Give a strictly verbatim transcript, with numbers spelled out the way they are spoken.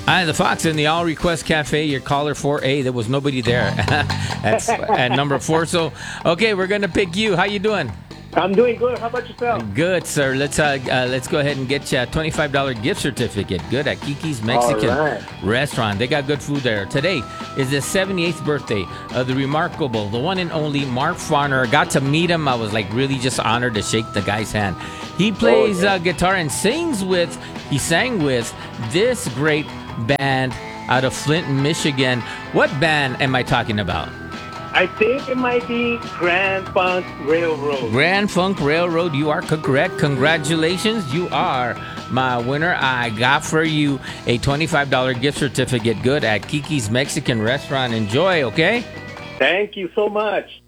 Hi, the Fox in the All Request Cafe, your caller four A. There was nobody there. That's at number four. So, okay, we're going to pick you. How you doing? I'm doing good. How about yourself? Good, sir. Let's uh, uh, let's go ahead and get you a twenty-five dollars gift certificate. Good at Kiki's Mexican right. Restaurant. They got good food there. Today is the seventy-eighth birthday of the remarkable, the one and only Mark Farner. Got to meet him. I was like really just honored to shake the guy's hand. He plays Oh, yeah. uh, guitar and sings with, he sang with this great band out of Flint, Michigan. What band am I talking about? I think it might be Grand Funk Railroad. Grand Funk Railroad, you are correct. Congratulations, you are my winner. I got for you a twenty-five dollars gift certificate. Good at Kiki's Mexican Restaurant. Enjoy, okay? Thank you so much.